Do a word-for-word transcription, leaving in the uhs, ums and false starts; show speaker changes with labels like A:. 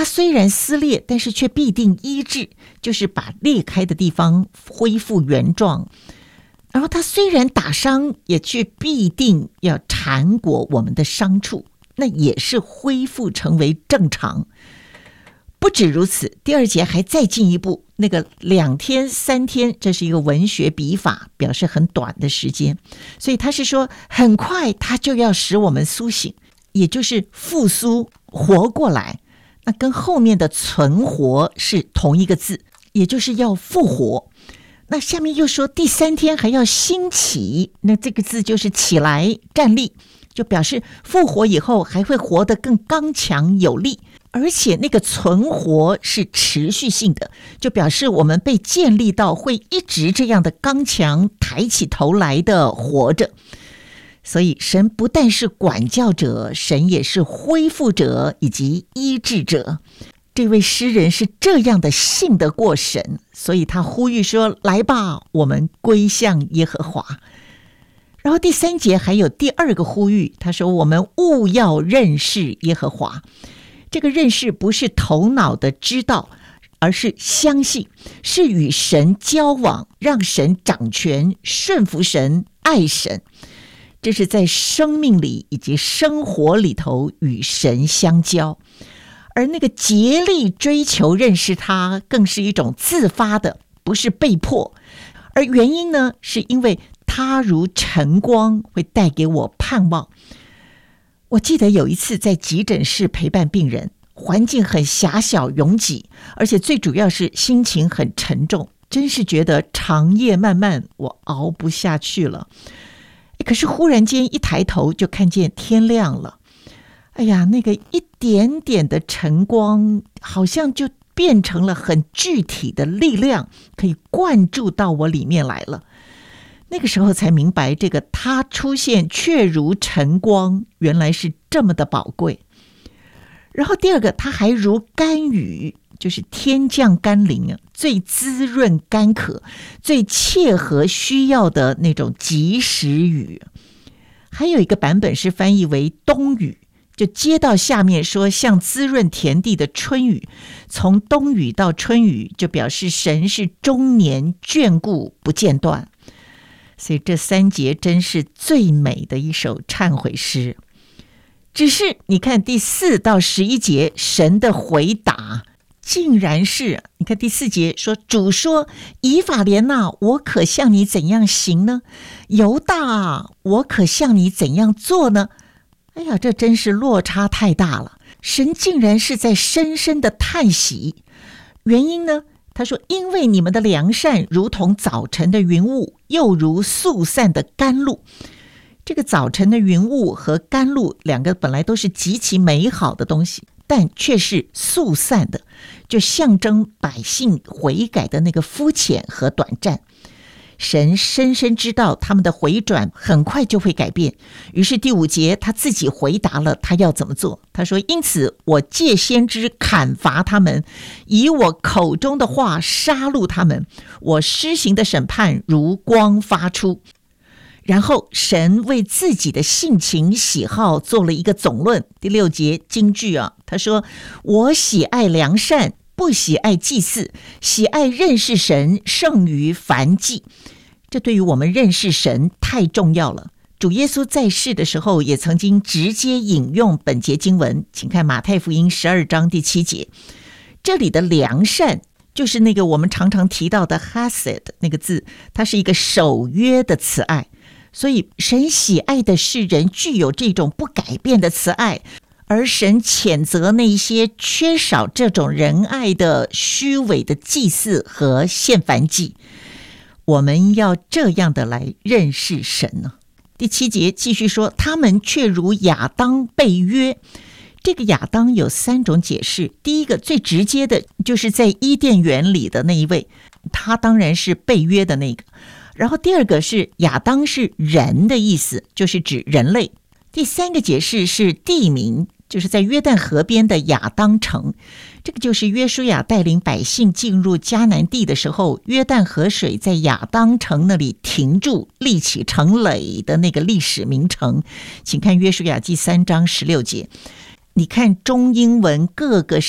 A: 它虽然撕裂，但是却必定医治，就是把裂开的地方恢复原状。然后它虽然打伤，也却必定要缠裹我们的伤处，那也是恢复成为正常。不止如此，第二节还再进一步，那个两天三天，这是一个文学笔法，表示很短的时间，所以他是说很快他就要使我们苏醒，也就是复苏活过来。那跟后面的存活是同一个字，也就是要复活。那下面又说第三天还要兴起，那这个字就是起来站立，就表示复活以后还会活得更刚强有力，而且那个存活是持续性的，就表示我们被建立到会一直这样的刚强抬起头来的活着。所以神不但是管教者，神也是恢复者以及医治者。这位诗人是这样的信得过神，所以他呼吁说，来吧，我们归向耶和华。然后第三节还有第二个呼吁，他说我们务要认识耶和华。这个认识不是头脑的知道，而是相信，是与神交往，让神掌权，顺服神，爱神。这是在生命里以及生活里头与神相交。而那个竭力追求认识他，更是一种自发的，不是被迫。而原因呢，是因为他如晨光，会带给我盼望。我记得有一次在急诊室陪伴病人，环境很狭小拥挤，而且最主要是心情很沉重，真是觉得长夜漫漫，我熬不下去了。可是忽然间一抬头就看见天亮了，哎呀，那个一点点的晨光好像就变成了很具体的力量，可以灌注到我里面来了。那个时候才明白，这个他出现却如晨光，原来是这么的宝贵。然后第二个，他还如甘雨，就是天降甘霖啊，最滋润干渴，最切合需要的那种及时雨。还有一个版本是翻译为冬雨，就接到下面说像滋润田地的春雨，从冬雨到春雨，就表示神是终年眷顾不间断。所以这三节真是最美的一首忏悔诗。只是你看第四到十一节，神的回答竟然是，你看第四节说，主说，以法莲啊，我可向你怎样行呢？犹大啊，我可向你怎样做呢？哎呀，这真是落差太大了。神竟然是在深深的叹息。原因呢，他说，因为你们的良善如同早晨的云雾，又如速散的甘露。这个早晨的云雾和甘露两个本来都是极其美好的东西，但却是速散的，就象征百姓悔改的那个肤浅和短暂。神深深知道他们的回转很快就会改变，于是第五节他自己回答了他要怎么做。他说，因此我借先知砍伐他们，以我口中的话杀戮他们，我施行的审判如光发出。然后神为自己的性情喜好做了一个总论。第六节金句啊，他说，我喜爱良善，不喜爱祭祀，喜爱认识神胜于燔祭。这对于我们认识神太重要了。主耶稣在世的时候也曾经直接引用本节经文，请看马太福音十二章第七节。这里的良善就是那个我们常常提到的 Hesed 那个字，它是一个守约的慈爱。所以神喜爱的是人具有这种不改变的慈爱，而神谴责那些缺少这种仁爱的虚伪的祭祀和献燔祭。我们要这样的来认识神呢。第七节继续说，他们却如亚当被约。这个亚当有三种解释。第一个最直接的就是在伊甸园里的那一位，他当然是被约的那个。然后第二个是亚当是人的意思，就是指人类。第三个解释是地名，就是在约旦河边的亚当城。这个就是约书亚带领百姓进入迦南地的时候，约旦河水在亚当城那里停住，立起城垒的那个历史名城。请看约书亚记三章十六节。你看中英文各个